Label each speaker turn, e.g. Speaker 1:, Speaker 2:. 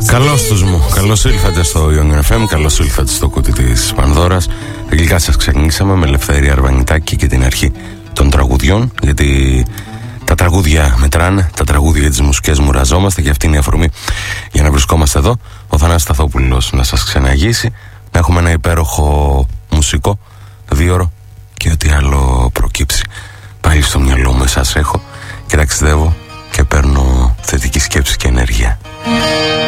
Speaker 1: Καλώς τους μου, καλώς ήλθατε στο Ion FM, καλώς ήλθατε στο κούτι της Πανδώρας. Τελικά σας ξεκινήσαμε με Ελευθερία Αρβανιτάκη και την αρχή των τραγουδιών, γιατί τα τραγούδια μετράνε, τα τραγούδια για τις μουσικές μουραζόμαστε και αυτή είναι η αφορμή για να βρισκόμαστε εδώ. Ο Θανάσης Σταθόπουλος να σας ξεναγήσει, να έχουμε ένα υπέροχο μουσικό 2ωρο και ό,τι άλλο προκύψει. Πάλι στο μυαλό μου εσάς έχω και ταξιδεύω και παίρνω θετική σκέψη και ενέργεια.